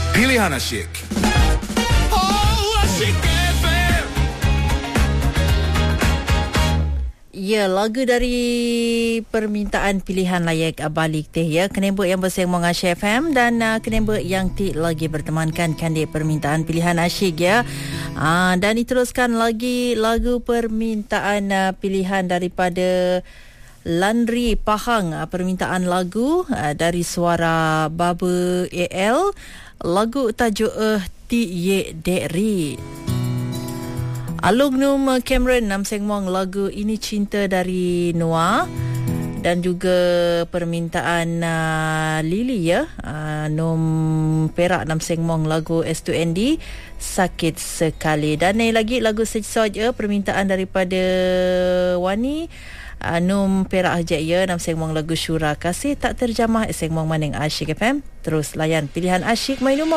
Pilihan Asyik. Oh, Asyik FM. Ya, lagu dari permintaan pilihan layak balik teh ya. Kenembuk yang bersama dengan Asyik FM dan kenembuk yang lagi bertemankan kandik permintaan pilihan Asyik ya. Dan diteruskan lagi lagu permintaan pilihan daripada Landry Pahang, permintaan lagu dari suara Baba AL, lagu tajuk Ti Ye Deri. Alung Num Cameron Nam Seng Mong, lagu Ini Cinta dari Noah. Dan juga permintaan Lily ya, Num Perak Nam Seng Mong, lagu S2ND Sakit Sekali. Dan lagi lagu saja permintaan daripada Wani Num Perak Hajat ya, Nam Seng Mong, lagu Syura Kasih Tak Terjamah. Seng Mong Maning Asyik FM. Terus layan pilihan Asyik main umur.